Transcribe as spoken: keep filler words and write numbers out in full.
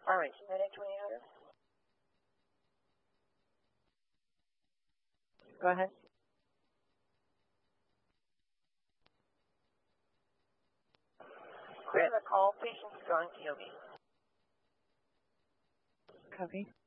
All right, Medic twenty hundred. Go ahead. Clear the call. Patient's going to Yogi. Copy.